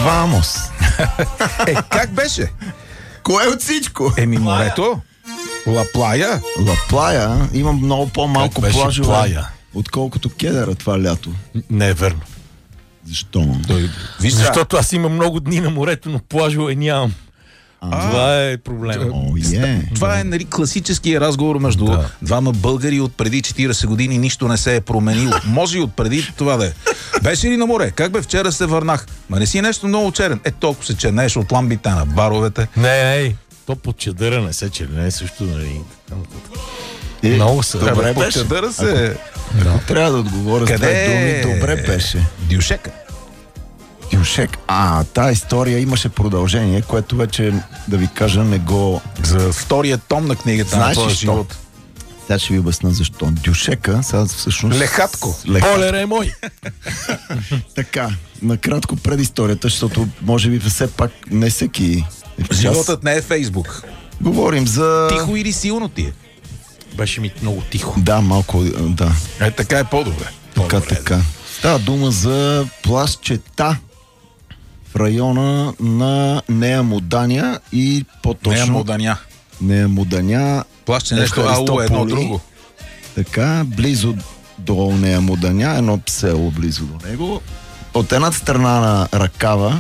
Вамос. Как беше? Кое от всичко? Морето? Ла Плая? Ла Плая. Имам много по-малко плажове, Плая? отколкото Кедъра това лято. Не е верно. Защо? Защото аз имам много дни на морето, но плажове нямам. Това е проблема. Това е класическия разговор между двама българи от преди 40 години. Нищо не се е променило. Може и от преди това да е. Беше ли на море? Как бе, вчера се върнах? Ма не си нещо много черен. Толкова се чернееш от ламбите на баровете. Не. То под чадъра не се черне също. Много се. Добре Под беше. чадъра се... Трябва да отговоря с две думи. Добре беше. Дюшека. Дюшек. Тая история имаше продължение, което вече, да ви кажа, не го... За втория том на книгата. Знаеш на ли този живот. що? Сега ще ви обясна защо. Дюшека, сега всъщност... Лехатко. Полер е мой. Така, накратко пред историята, защото може би все пак не всеки... Животът не е Фейсбук. Говорим за... Тихо или силно ти е? Беше ми много тихо. Да, малко, да. Така е по-добре. Така. Става дума за плажчета в района на Нея Модания и по-точно... Нея Модания. Плаща нещо АУ едно друго. Така, близо до Нея Модания, едно село близо до него. От едната страна на Ракава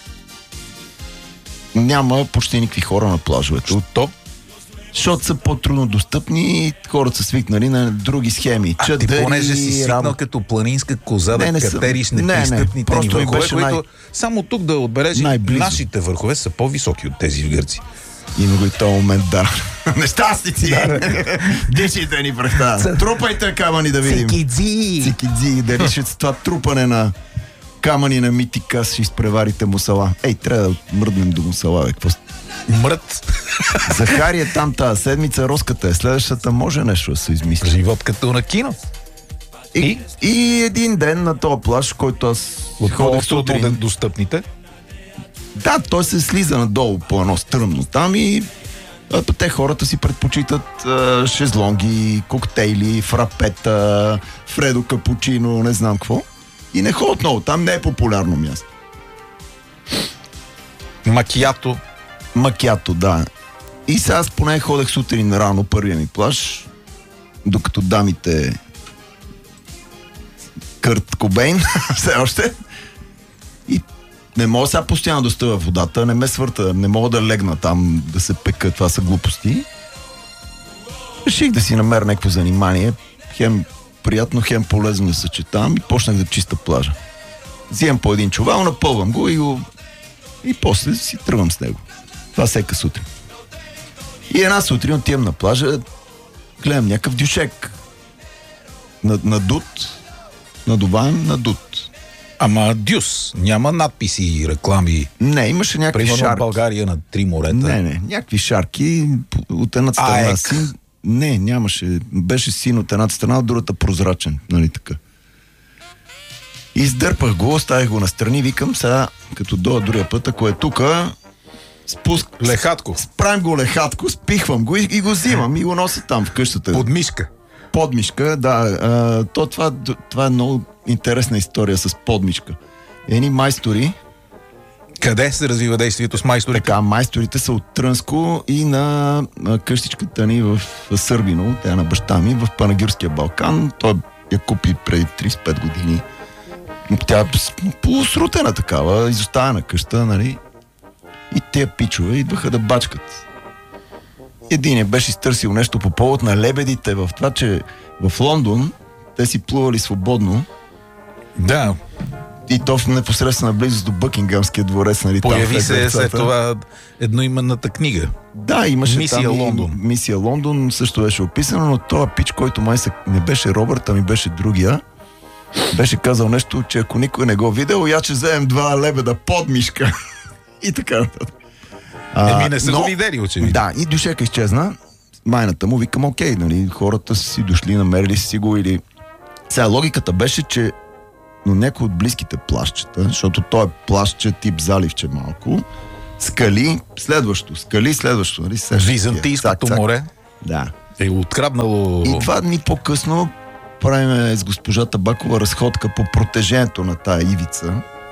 няма почти никакви хора на плажовете. Защото са по-трудно достъпни и хората са свикнали на други схеми. Ти понеже си свикнал като планинска коза да катериш непристъпните ни върхове, които само тук да отбележи, нашите върхове са по-високи от тези в Гърция. Има го и този момент, да. Нещастници! Дишите ни пръхта. Трупайте камъни да видим. Цикидзи. Дали ще това трупане на камъни на Митика ще изпреварите Мусала. Трябва да мръднем до Мусала, бе. Мрът. Захари е там тази седмица, Роската е. Следващата може нещо да се измисли. Живот като на кино. И един ден на този плаж, който аз ходех сутрин. Достъпните. Да, той се слиза надолу по едно стръмно там и те хората си предпочитат шезлонги, коктейли, фрапета, Фредо капучино, не знам какво. И не ходят много. Там не е популярно място. Макиато, да. И сега аз поне ходех сутрин рано, първия ми плаж, докато дамите Кърт Кобейн, все още. И не мога сега постоянно да стоя в водата, не ме свърта, не мога да легна там, да се пека, това са глупости. Реших да си намеря някакво занимание, хем приятно, хем полезно да съчетавам и почнах да чиста плажа. Взимам по един чувал, напълвам го и после си тръгвам с него. Това всека сутрин. И една сутрин отивам на плажа, гледам някакъв дюшек. Надут, надуваем, надут. Ама дюс, няма надписи и реклами. Не, имаше някакви шарки. Примерно в България на 3 морета. Не, някакви шарки от едната страна син. Не, нямаше. Беше син от едната страна, от другата прозрачен. Нали така. Издърпах го, оставих го настрани, викам сега, като дойда другия път, ако е тука, лехатко. Справим го лехатко, спихвам го и го взимам и го нося там в къщата. Подмишка, да. Това е много интересна история с подмишка. Едни майстори. Къде се развива действието с майсторите? Така, майсторите са от Трънско и на къщичката ни в Сърбино, тя на баща ми, в Панагюрския Балкан. Той я купи преди 35 години. Тя е полусрутена такава, изоставена къща, нали? И те пичове идваха да бачкат. Един беше изтърсил нещо по повод на лебедите в това, че в Лондон те си плували свободно. Да. И то в непосредствена близост до Бъкингамския дворец, нали? Появи се след това едноименната книга. Да, имаше Мисия там Лондон. Мисия Лондон също беше описано, но този пич, който май не беше Робърт, ами беше другия, беше казал нещо, че ако никой не го видел, я че вземем 2 лебеда под мишка. И така. Не са го видели, очевидно. Да, и дюшека изчезна. Майната му викам, окей, нали, хората са си дошли, намерили си го или... Сега логиката беше, че но някой от близките плащчета, защото той е плащче тип заливче малко, скали, следващо, нали? Византийското море. Да. Е откраднало... И 2 дни по-късно правим с госпожа Табакова разходка по протежението на тая ивица.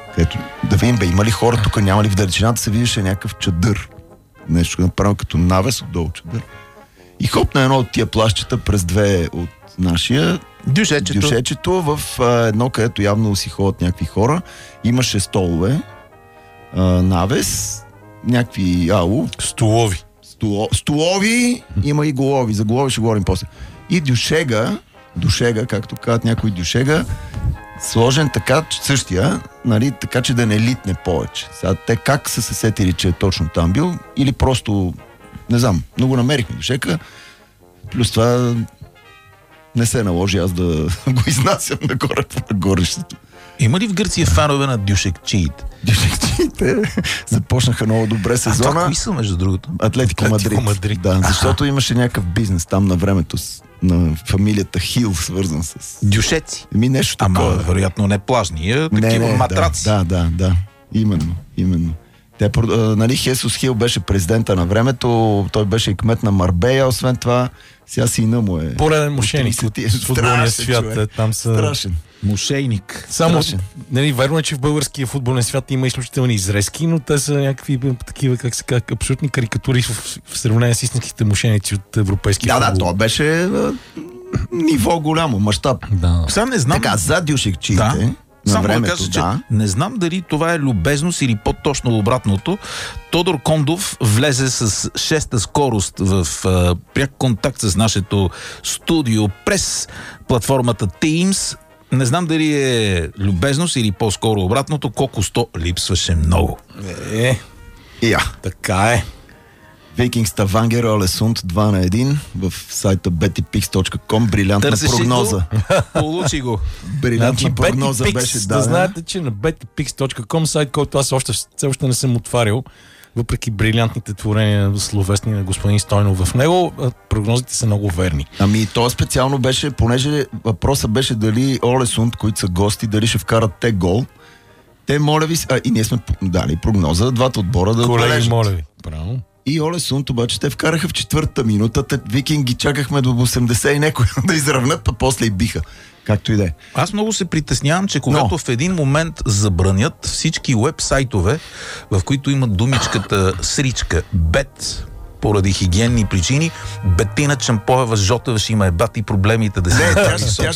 Ето, да видим, има ли хора тук, няма ли в далечината се виждаше някакъв чадър. Нещо направо като навес отдолу чадър. И хопна едно от тия плащчета през две от нашия дюшечето в едно, където явно си ходят някакви хора. Имаше столове, навес, някакви Столови. Столови, има и голови. За голови ще говорим после. И дюшега, както казват някои дюшега, сложен така, същия, нали, така че да не литне повече. Сега те как са се сетили, че е точно там бил, или просто, не знам, много намерихме дюшека, плюс това не се наложи аз да го изнасям нагоре по горището. Има ли в Гърция фанове на дюшекчиите? Дюшекчиите започнаха много добре сезона. Това кои са, между другото? Атлетико Мадрид. Да, защото имаше някакъв бизнес там на времето на фамилията Хил, свързан с... Дюшеци? Нещо такова. Ама, вероятно, не плажни, такива матраци. Да. Именно. Нали, Хесус Хил беше президента на времето, той беше и кмет на Марбея, освен това, сега сина му е... Пореден мошеник в футболния свят. Там са... Страшен. Мошейник. Само, нали, верно е, че в българския футболен свят има изключителни изрезки, но те са някакви такива, как се казва, абсолютни карикатури в сравнение с истинските мошеници от европейския футбол. Да, то беше ниво голямо, мащаб. Да. Сега не знам... Така, за дюшекчиите... Да. Само да кажа, че не знам дали това е любезност или по-точно обратното. Тодор Кондов влезе с 6-та скорост в пряк контакт с нашето студио през платформата Teams. Не знам дали е любезност или по-скоро обратното. Колко 100 липсваше много. Така е. Викинг Ставангер, Олесунд 2-1 в сайта betipix.com. Брилянтна прогноза. Получи го. Брилянтна прогноза беше дадена. Да знаете, че на betipix.com, сайт, който аз все още не съм отварял, въпреки брилянтните творения словесни на господин Стойнов в него, прогнозите са много верни. Ами то специално беше, понеже въпросът беше дали Олесунд, които са гости, дали ще вкарат те гол. Те, моля ви, и ние сме дали прогноза, двата отбора да отбележат. Колеги, моля ви. Право. И Олесунд обаче те вкараха в 4-та минута. Викинги чакахме до 80 и некои да изравнат, а после и биха. Както и да е. Аз много се притеснявам, че когато в един момент забранят всички уебсайтове, в които има думичката сричка, бет, поради хигиенни причини, Бетина Чампоева Жотева ще има ебати проблемите да се тя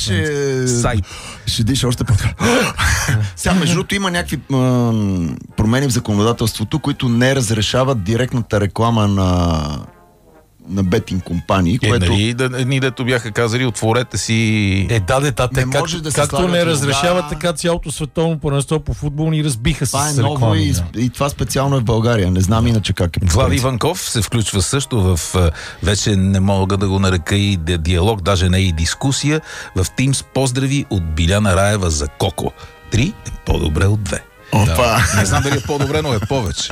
ще диша още по Сега, между другото, има някакви промени в законодателството, които не разрешават директната реклама на бетинг компании, което... Едни дето бяха казали, отворете си... Не може да се както не разрешава, така цялото световно първенство по футбол ни разбиха това с реклами. Това е ново и това специално е в България. Не знам иначе как е. Влади Иванков се включва също в вече не мога да го нарека и диалог, даже не и дискусия. В Teams поздрави от Биляна Раева за Коко. 3 е по-добре от 2. Опа! Не знам дали е по-добре, но е повече.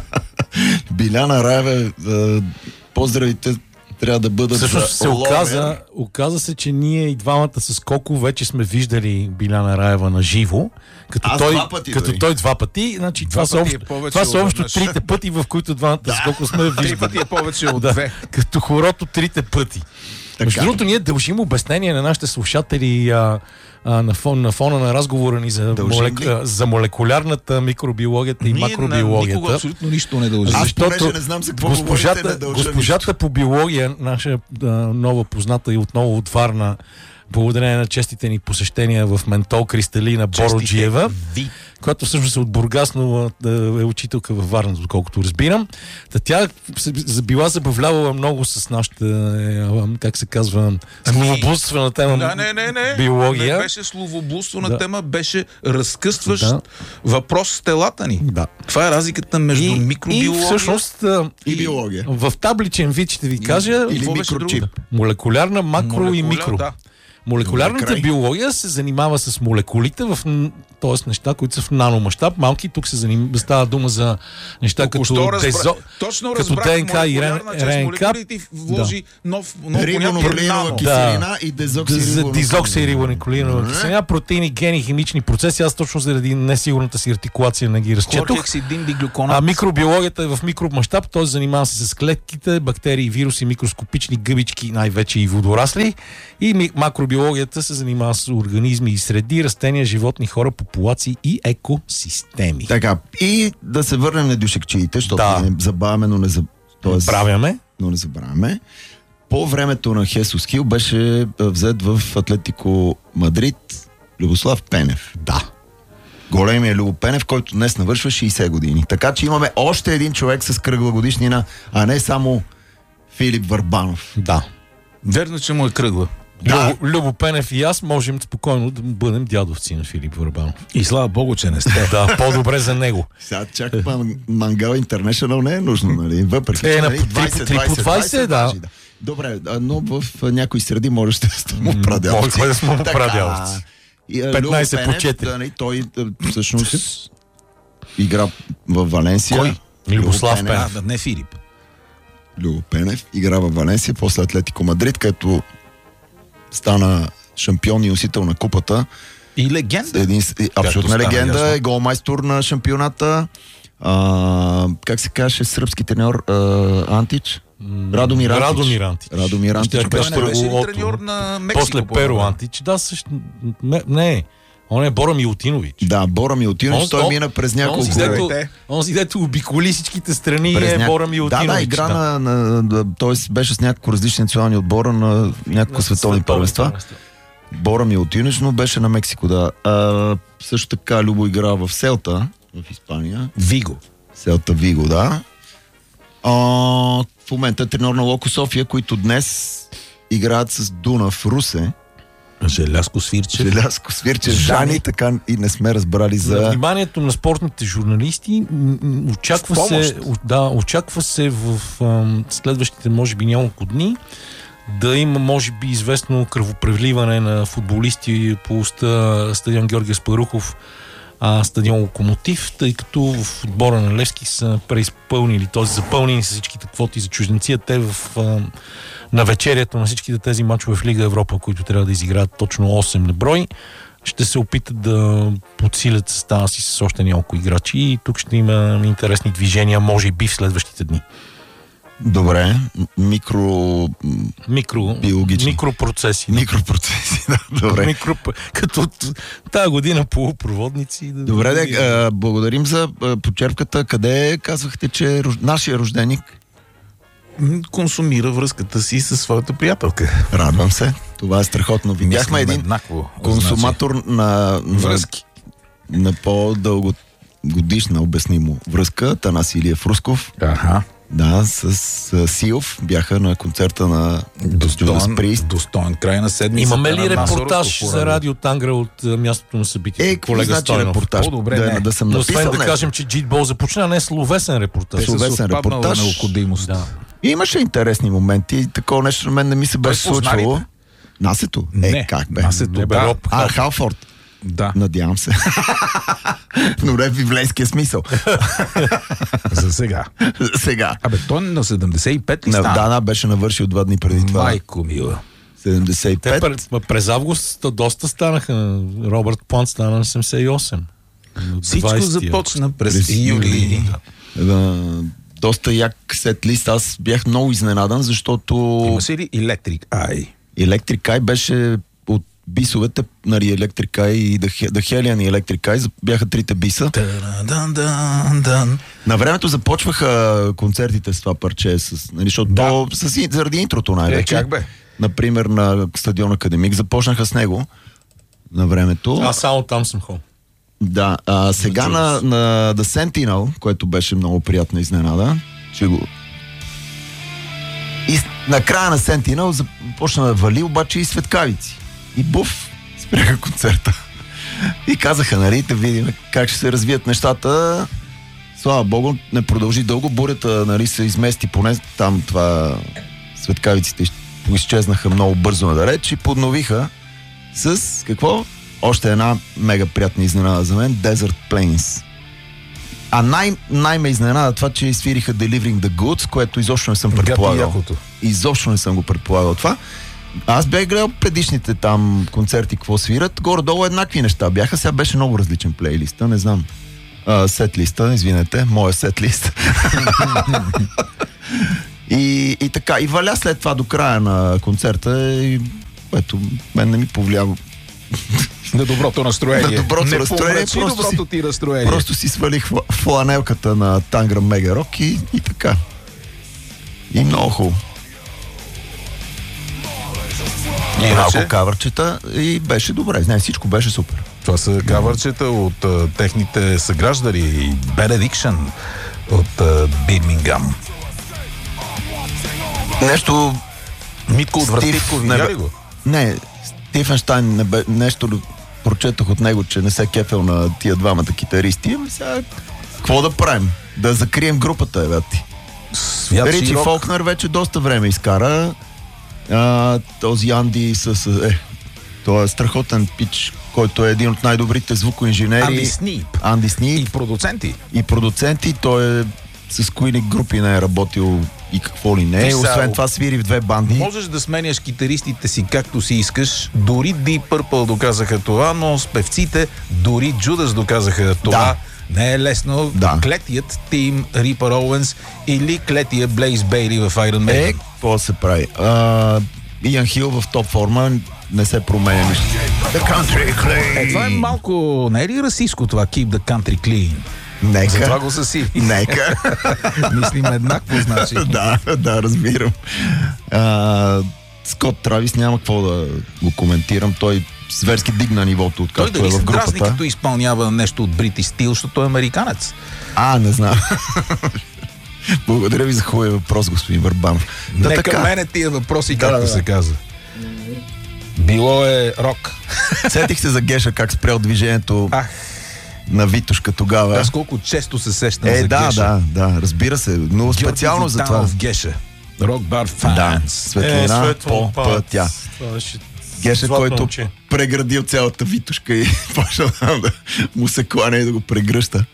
Биляна Раева, поздравите трябва да бъдат. Всъщност се оказа се, че ние и двамата с Коко вече сме виждали Биляна Раева на живо. Като той 2 пъти. Значи, това са общо 3-те пъти, в които двамата с Коко сме виждали. 3 пъти е повече от 2. Като хорото 3-те пъти. Между другото, ние дължим обяснение на нашите слушатели на фона на разговора ни за молекулярната микробиологията и макробиологията. Никога абсолютно нищо не дължим. Защото не знам за какво госпожата по биология, наша нова позната и отново от Варна, благодарение на честите ни посещения в Ментол Кристалина Бороджиева, която всъщност е от Бургас, но е учителка във Варна, доколкото разбирам. Тя била забавлявала много с нашата, как се казва, словоблудствена тема биология. Не беше словоблудствена тема, беше разкъсващ въпрос с телата ни. Да. Това е разликата между микробиология и всъщност и биология. В табличен вид ще ви кажа или микрочип. Молекулярна, макро и микро. Да. Молекулярната биология се занимава с молекулите, т.е. неща, които са в наномащаб, малки. Тук става дума за неща като ДНК и РНК. Вложи нов рибонуклеинова киселина и дезоксирибонуклеинова киселина, протеини, гени, химични процеси. Аз точно заради несигурната си артикулация не ги разчетох. А микробиологията е в микромащаб, т.е. занимава се с клетките, бактерии, вируси, микроскопични гъбички, най-вече и водорасли. И макробиологията микробиологията се занимава с организми и среди, растения, животни, хора, популации и екосистеми. Така, и да се върнем на дюшекчиите, защото не забавяме, но не забравяме. По времето на Хесус Хил беше взет в Атлетико Мадрид Любослав Пенев. Да. Големия Любо Пенев, който днес навършва 60 години. Така че имаме още един човек с кръгла годишнина, а не само Филип Върбанов. Да. Верно, че му е кръгла. Да. Любо Пенев и аз можем спокойно да бъдем дядовци на Филип Върбанов. И слава Богу, че не сте. Да, по-добре за него. Сега чак Мангал Интернешънъл не е нужно, нали? Въпреки, че на 3 по 20, да. Добре, но в някои среди може да сте му прадялци. Може да сме му прадялци. 15 по 4. Той всъщност игра в Валенсия. Кой? Любослав Пенев. Не Филип. Любо Пенев игра в Валенсия, после Атлетико Мадрид, където стана шампион и носител на купата. И легенда. Абсолютна легенда. Е голмайстор на шампионата. Как се каже сръбски треньор Антич? Радомир Антич. Радомир Антич. Беше треньор на Мексико. После Перо Антич. Да, също. Не. Он е Бора Милутинович. Да, Бора Милутинович. Той мина през няколко... Онзи дето обиколи всичките страни е Бора Милутинович. Да, игра той беше с няколко различни национални отбора на няколко световни първенства. Бора Милутинович, но беше на Мексико, да. Също така Любо игра в Селта, в Испания. Виго. Селта Виго, да. В момента е треньор на Локо София, които днес играят с Дунав Русе. Желязко свирче, Жани, така и не сме разбрали за... Вниманието на спортните журналисти очаква се в следващите, може би, няколко дни да има, може би, известно кръвопреливане на футболисти по стадион Георгия Спарухов, стадион Локомотив, тъй като в отбора на Левски са преизпълнили, т.е. запълнени са всичките квоти за чужденци, те на вечерието на всичките тези мачове в Лига Европа, които трябва да изиграят точно 8 на брой, ще се опитат да подсилят състава си с още няколко играчи и тук ще има интересни движения, може би в следващите дни. Добре, Микропроцеси. Микропроцеси, да, добре. Като тази година полупроводници. Добре, благодарим за почерпката. Къде казвахте, че нашия рожденик консумира връзката си със своята приятелка? Радвам се. Това е страхотно. Видяхме един консуматор на връзки. На по-дългогодишна, обяснимо връзка. Танас Илиев Русков. Да, с Силов бяха на концерта на достоен край на седмица. Имаме ли репортаж за Радио Тангра от мястото на събитието? Колега Стойнов. Репортаж? По-добре да съм написал. Освен да кажем, че Джитбол започна, не словесен репортаж. Словесен репортаж. Необходимост. Да. Имаше интересни моменти. Такова нещо на мен не ми се беше случвало. Насето? Как бе? Насето, Халфорд. Да. Надявам се. Но не в библейския смисъл. За сега. Той на 75 ли стана? Да, беше навършил 2 дни преди това. Майко мила. 75. През август доста станаха. Робърт Плант стана на 78. Всичко започна през юли. Доста як сет лист. Аз бях много изненадан, защото... Имаше ли Electric Eye? Electric Eye беше от бисовете, нали, Electric Eye и The Hellion и Electric Eye бяха трите биса. На времето започваха концертите с това парче, нали, защото заради интрото най-вече. Как бе? Например, на стадион Академик започнаха с него на времето. Аз само там съм хол. Да, сега на The Sentinel, което беше много приятна изненада, и накрая на Sentinel започна да вали обаче и светкавици. И буф, спряха концерта. И казаха, нали, да видим как ще се развият нещата. Слава Богу, не продължи дълго. Бурята, нали, се измести поне там това... Светкавиците изчезнаха много бързо надалеч и подновиха с какво? Още една мега приятна изненада за мен. Desert Plains. А най-ме изненада това, че свириха Delivering the Goods, което изобщо не съм предполагал. Изобщо не съм го предполагал това. Аз бях гледал предишните там концерти, какво свират. Горе-долу еднакви неща бяха. Сега беше много различен плейлиста, не знам. Сетлиста, извинете, моя сетлист. И така, и валя след това до края на концерта и което мен не ми повлиява. На доброто настроение. На доброто не настроение. Доброто ти настроение. Просто си свалих фланелката на Тангра Мегарок и така. И много хубаво. И малко кавърчета и беше добре. Не, всичко беше супер. Това са кавърчета от техните съграждани. Benediction от Бирмингам. Нещо... Митко от Вратитко, видя ли го? Не, Стифенщайн, нещо прочетох от него, че не се кефел на тия двамата китаристи. Ами сега, какво да правим? Да закрием групата, бе, ти. Ричи Фолкнер вече доста време изкара. Този Анди той е страхотен пич, който е един от най-добрите звукоинженери. Анди Снип. И продуценти. Той е с кои ли групи не е работил и какво ли не. Освен това свири в 2 банди. Можеш да сменяш китаристите си както си искаш. Дори Deep Purple доказаха това, но с певците дори Judas доказаха това. Да. Не е лесно. Да. Клетият Тим Рипър Оуенс или клетия Блейз Бейли в Iron Maiden. Какво се прави? Иан Хил в топ форма, не се променя нищо. The country clean. Това е малко... Не е ли расистско това? Keep the country clean. Нека. Затова го съси. Нека. Мислим еднакво, значи. Да, разбирам. Скот Травис няма какво да го коментирам. Той зверски дигна нивото, откакто е в групата. Той дали се дразни, като изпълнява нещо от Брити стил, защото е американец? Не знам. Благодаря ви за хубавия въпрос, господин Върбанов. Нека мене тия въпроси, както се казва. Било е рок. Сетих се за Геша, как спрял движението на Витушка тогава. Аз колко често се сещам за Геша. Да, разбира се. Но специално за това. В Геша. Рок бар фанс. Да, светлина по пътя. Геша, който преградил цялата Витушка и почна да му се кланя и да го прегръща.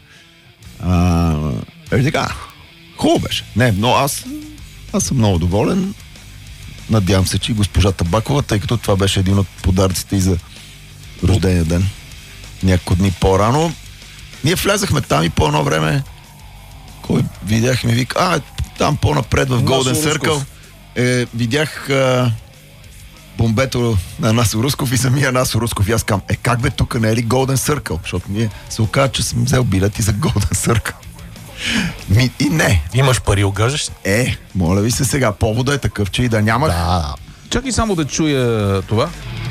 Така. Хубаво беше. Не, но аз съм много доволен. Надявам се, че и госпожа Табакова, тъй като това беше един от подаръците и за рождения ден. Няколко дни по-рано. Ние влязахме там и по едно време кой видях ми вика, там по-напред в Golden Circle видях бомбето на Насо Русков и самия Насо Русков. И аз казвам, как бе тук не е ли Golden Circle? Защото ние се оказа, че съм взел билети за Golden Circle. И не. Имаш пари, огажеш се? Моля ви се сега, повода е такъв, че и да нямах. Да. Чакай само да чуя това.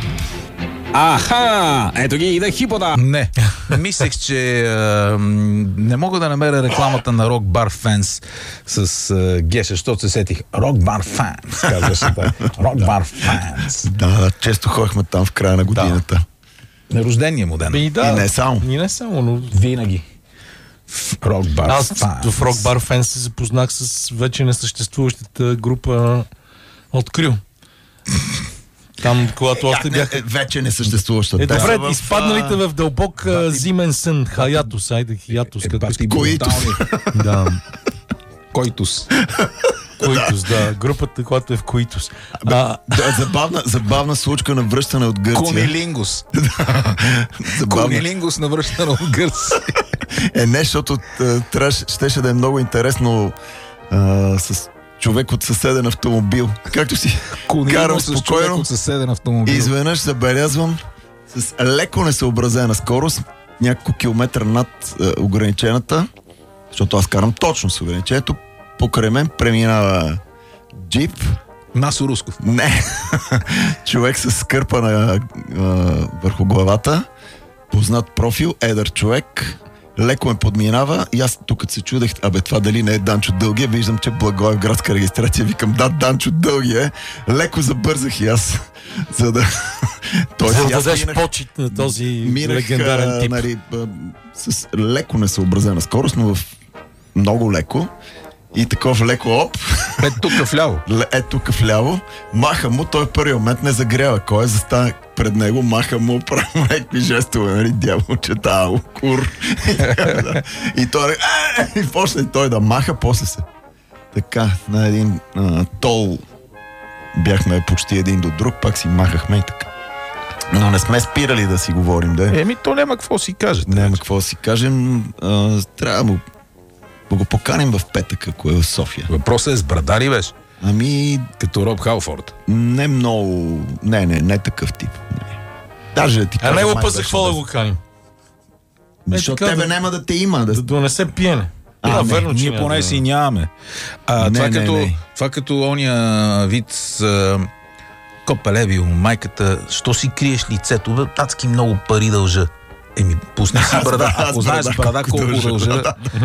Ето ги иде хипода. Не, мислех, че не мога да намеря рекламата на Rock Bar Fans с Геша, защото се сетих. Rock Bar Fans, казваше да. Rock Bar Fans. Да, често ходихме там в края на годината. На рождения му ден. И не само. И не само, но винаги. Rock Bar Аз в Rock Bar Fans се запознах с вече несъществуващата група от Крю. Там, когато още бях... Вече не съществуваща. Добре, изпадналите в дълбок зимен сън. Хаятус, айде Хаятус. Коитус. Да. Коитус. Коитус, да. Групата, която е в Коитус. Забавна случка на връщане от Гърция. Кунилингус. Кунилингус на връщане от Гърция. Защото щеше да е много интересно с човек от съседен автомобил. Както си карам спокойно, от съседен автомобил. Изведнъж забелязвам с леко несъобразена скорост, няколко километра над ограничената, защото аз карам точно с ограничението, покрай мен преминава джип. Насо Русков. Не. Човек с скърпа върху главата, познат профил, едър човек, леко ме подминава и аз тук се чудех, това дали не е Данчо Дългия, виждам, че Благоев градска регистрация, викам, Данчо Дългия е, леко забързах и аз, за да... За да дадеш почет на този легендарен тип. С леко несъобразена скорост, но в много леко. И такова леко тук вляво. Маха му, той в първи момент не загрява. Кой застана пред него, маха му, право някакви жестове, нали, дяволчета, кур. И той и почна и той да маха, после се. Така, на един тол бяхме почти един до друг, пак си махахме и така. Но не сме спирали да си говорим, да. То няма какво си кажете. Няма какво си кажем. Трябва да го поканим в петък, ако е в София. Въпросът е с брадари, беше. Ами... Като Роб Халфорд. Не много... Не такъв тип. Не. Даже ти кажа... него път за какво да го каним? Защото тебе няма да те има. Да донесе пиене. Верно, че ние поне си нямаме. Това като ония вид Копелевио, майката, що си криеш лицето? Татски много пари дължа. Пусни си брада. Ако знаеш брада, колко дължа.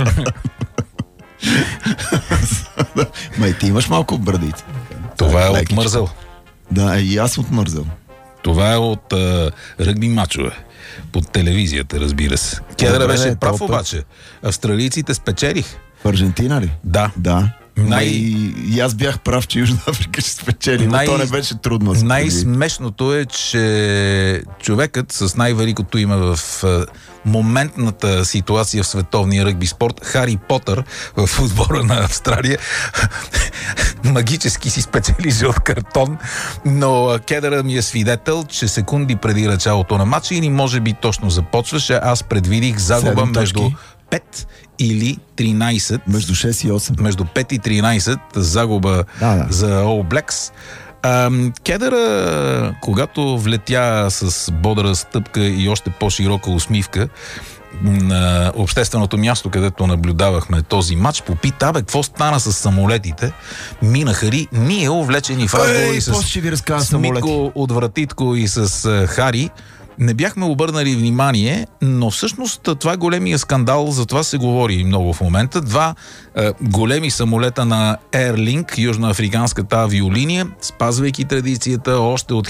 Май, ти имаш малко брадица. Това е от мързел. Да, и аз от мързел. Това е от ръгби мачове. Под телевизията, разбира се. Кедъра беше прав обаче. Австралийците спечелих. В Аржентина ли? Да. И аз бях прав, че Южна Африка ще спечели, но то не беше трудно. Най-смешното е, че човекът с най-великото име в моментната ситуация в световния ръгби спорт, Хари Потър в отбора на Австралия, магически си спечели жълт картон, но Кедъра ми е свидетел, че секунди преди началото на матча или може би точно започваше, аз предвидих загуба между 5 или 13. Между 6 и 8. Между 5 и 13 загуба за All Blacks. Кедъра, когато влетя с бодра стъпка и още по-широка усмивка на общественото място, където наблюдавахме този матч, попита, какво стана с самолетите? Минаха ли? Ние, увлечени в разговори с Митко от Вратитко и с Хари, не бяхме обърнали внимание, но всъщност това е големия скандал, за това се говори много в момента. Два големи самолета на Airlink, южноафриканската авиолиния, спазвайки традицията още от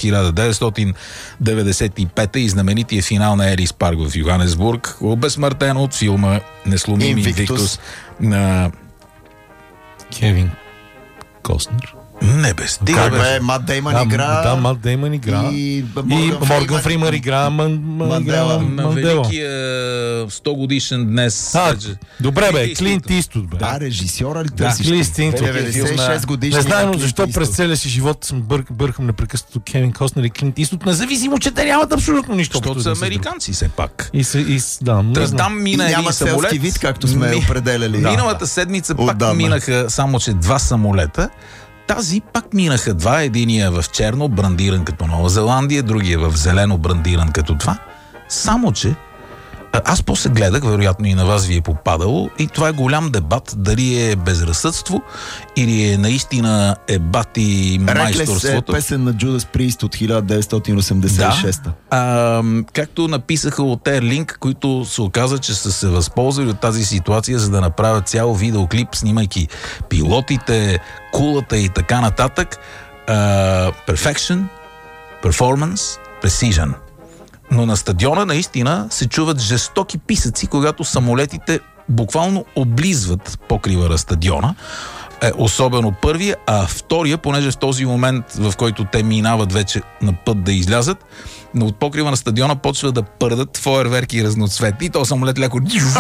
1995 и знаменития финал на Елис Парк в Йоханесбург, обезсмъртен от филма Несломими Инвиктус на Кевин Костнер. Не бе, стига бе. Мат Деймън игра. Да, Мат Деймън игра. И Морган Фримър игра Мандела. На великия 100 годишен днес. Добре бе, Клинт Иствуд бе. Да, режисьора ли търсиш? Клинт Иствуд. 96 годишен. Не знам защо през целия си живот бъркам непрекъснато Кевин Костнер и Клинт Иствуд, независимо, че те нямат абсолютно нищо. Защото са американци все пак. Там мина един самолет. Вид, както сме определяли. Миналата седмица пак минаха само, че 2 самолета. Тази пак минаха 2, единия в черно, брандиран като Нова Зеландия, другия в зелено, брандиран като това. Само, че аз после гледах, вероятно и на вас ви е попадало, и това е голям дебат, дали е безразсъдство или е наистина бати майсторството. Реклес е песен на Джудас Прист от 1986. Както написаха от Airlink, които се оказа, че са се възползвали от тази ситуация, за да направят цял видеоклип, снимайки пилотите, кулата и така нататък. Perfection, Performance, Precision. Но на стадиона наистина се чуват жестоки писъци, когато самолетите буквално облизват покрива на стадиона. Особено първия, а втория, понеже в този момент, в който те минават вече на път да излязат, но от покрива на стадиона почва да пърдат фойерверки и разноцветни. И то самолет леко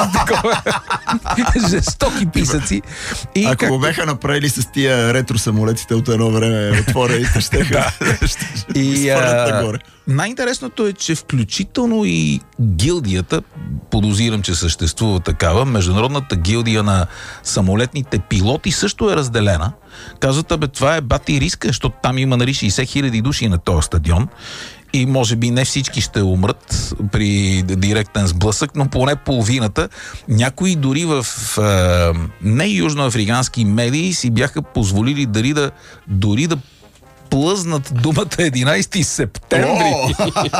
жестоки писъци. Ако го беха направили с тия ретро самолетите от едно време отворените, ще спърнат нагоре. Най-интересното е, че включително и гилдията, подозирам, че съществува такава, Международната гилдия на самолетните пилоти също е разделена. Казват, това е бати риска, защото там има 60 хиляди души на този стадион и може би не всички ще умрат при директен сблъсък, но поне половината. Някои дори в не южноафрикански медии си бяха позволили дори да плъзнат думата 11 септември.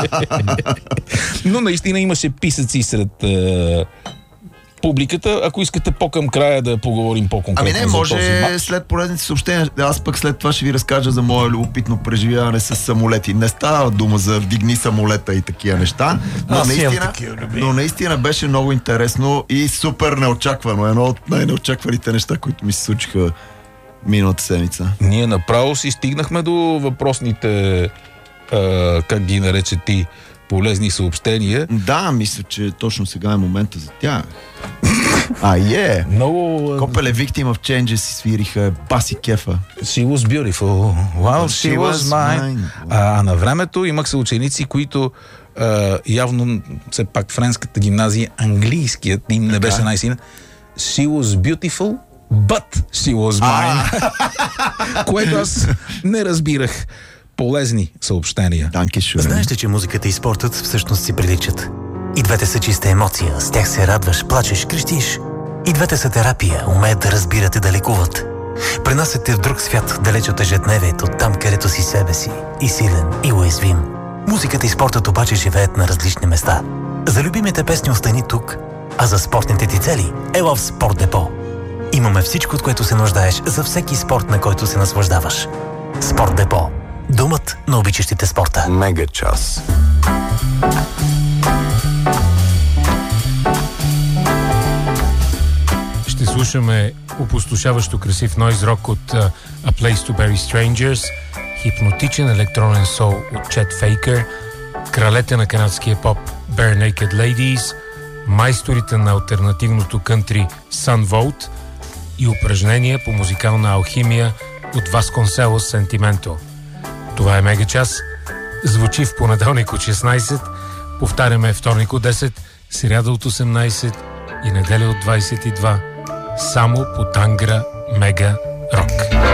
Но наистина имаше писъци сред публиката. Ако искате по-към края да поговорим по-конкретно за този матч. След поредните съобщения, аз пък след това ще ви разкажа за мое любопитно преживяване с самолети. Не става дума за вдигни самолета и такива неща, но наистина беше много интересно и супер неочаквано. Едно от най-неочакваните неща, които ми се случиха миналата седмица. Ние направо си стигнахме до въпросните, как ги нарече ти, полезни съобщения. Да, мисля, че точно сега е момента за тях. Много... Копеле Victim of Changes си свириха баси кефа. She was beautiful while she was mine. А на времето имах съученици, които явно все пак френската гимназия, английският им не беше най-силен. She was beautiful But she was mine. Което аз не разбирах. Полезни съобщения. Знаеш ли, че музиката и спортът всъщност си приличат? И двете са чиста емоция, с тях се радваш, плачеш, крещиш. И двете са терапия, умеят да разбират и да лекуват. Пренасят те в друг свят, далеч от ежедневието, там където си себе си, и силен, и уязвим. Музиката и спортът обаче живеят на различни места. За любимите песни остани тук, а за спортните ти цели ела в Спорт Депо. Имаме всичко, от което се нуждаеш за всеки спорт, на който се наслаждаваш. Спорт Депо. Домът на обичащите спорта. Мега час. Ще слушаме опустошаващо красив нойз рок от A Place to Bury Strangers, хипнотичен електронен сол от Chet Faker, кралете на канадския поп Bare Naked Ladies, майсторите на алтернативното кънтри Sun Volt и упражнения по музикална алхимия от Vasconcelos Sentimento. Това е Мега час. Звучи в понеделник от 16, повтаряме вторник от 10, сряда от 18 и неделя от 22. Само по Тангра Мега Рок.